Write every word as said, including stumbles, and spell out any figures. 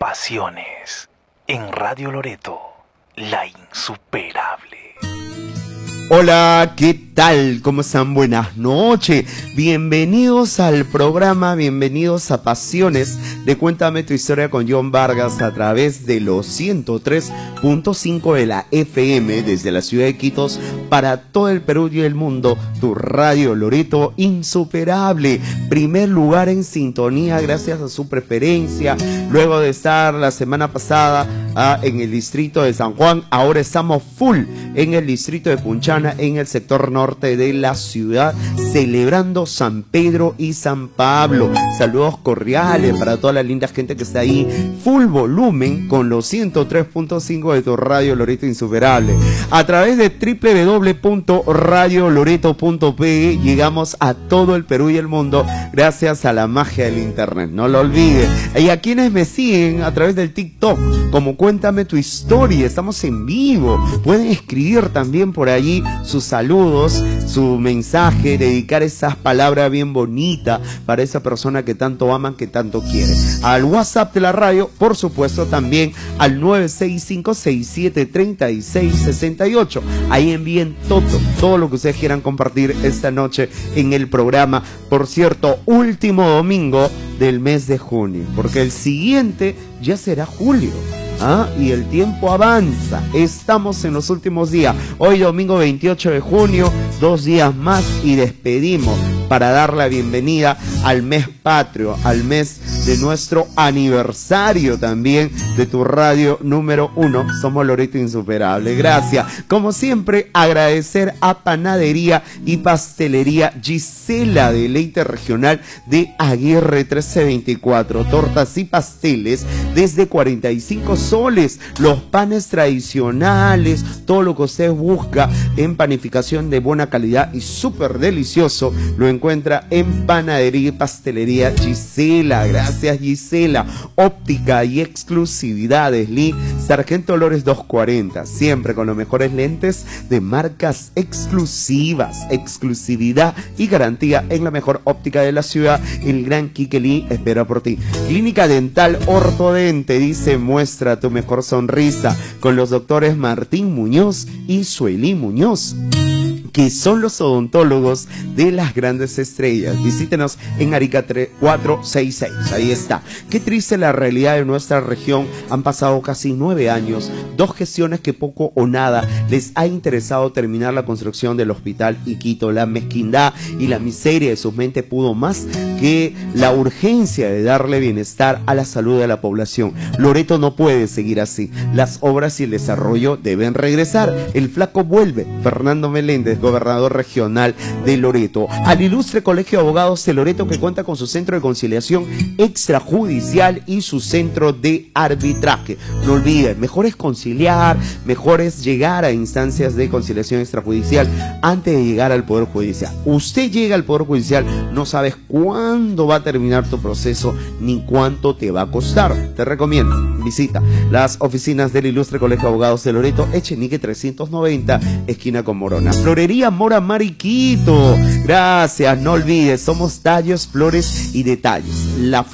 Pasiones en Radio Loreto, la insuperable. Hola, ¿qué tal? ¿Cómo están? Buenas noches. Bienvenidos al programa, bienvenidos a Pasiones de Cuéntame tu Historia con John Vargas a través de los ciento tres punto cinco de la F M desde la ciudad de Quitos para todo el Perú y el mundo. Tu Radio Loreto insuperable. Primer lugar en sintonía gracias a su preferencia. Luego de estar la semana pasada ah, en el distrito de San Juan, ahora estamos full en el distrito de Punchana, en el sector norte de la ciudad, celebrando San Pedro y San Pablo. Saludos cordiales para toda la linda gente que está ahí, full volumen con los ciento tres punto cinco de tu Radio Loreto insuperable. A través de doble u doble u doble u punto radio loreto punto pe llegamos a todo el Perú y el mundo gracias a la magia del internet, no lo olvides. Y a quienes me siguen a través del TikTok, como Cuéntame tu Historia, estamos en vivo, pueden escribir también por allí sus saludos, su mensaje, dedicar esas palabras bien bonitas para esa persona que tanto aman, que tanto quiere. Al WhatsApp de la radio, por supuesto, también al nueve seis cinco seis siete tres seis seis ocho. Ahí envíen todo, todo lo que ustedes quieran compartir esta noche en el programa. Por cierto, último domingo del mes de junio, porque el siguiente ya será julio. ¿Ah? Y el tiempo avanza, estamos en los últimos días. Hoy domingo veintiocho de junio, dos días más y despedimos para dar la bienvenida al mes patrio, al mes de nuestro aniversario también de tu radio número uno. Somos Loreto Insuperable. Gracias. Como siempre, agradecer a Panadería y Pastelería Gisela, Deleite Regional de Aguirre trece veinticuatro. Tortas y pasteles desde cuarenta y cinco soles. Los panes tradicionales, todo lo que usted busca en panificación de buena calidad y súper delicioso, lo encuentra en Panadería y Pastelería Gisela. Gracias, Gisela. Óptica y exclusividades Lee Sargento Lores doscientos cuarenta, siempre con los mejores lentes de marcas exclusivas, exclusividad y garantía en la mejor óptica de la ciudad. El gran Quique Lee espera por ti. Clínica Dental Ortodente dice: muestra tu mejor sonrisa con los doctores Martín Muñoz y Sueli Muñoz, que son los odontólogos de las grandes estrellas. Visítenos en Arica cuatrocientos sesenta y seis. Ahí está. Qué triste la realidad de nuestra región. Han pasado casi nueve años, dos gestiones que poco o nada les ha interesado terminar la construcción del hospital Iquito. La mezquindad y la miseria de sus mentes pudo más que la urgencia de darle bienestar a la salud de la población. Loreto no puede seguir así. Las obras y el desarrollo deben regresar. El flaco vuelve. Fernando Meléndez, gobernador regional de Loreto. Al ilustre Colegio de Abogados de Loreto, que cuenta con su centro de conciliación extrajudicial y su centro de arbitraje. No olviden, mejor es conciliar, mejor es llegar a instancias de conciliación extrajudicial antes de llegar al Poder Judicial. Usted llega al Poder Judicial, no sabes cuándo va a terminar tu proceso ni cuánto te va a costar. Te recomiendo, visita las oficinas del ilustre Colegio de Abogados de Loreto, Echenique trescientos noventa, esquina con Morona. Florería Mora Mariquito. Gracias, no olvides, somos tallos, flores y detalles. La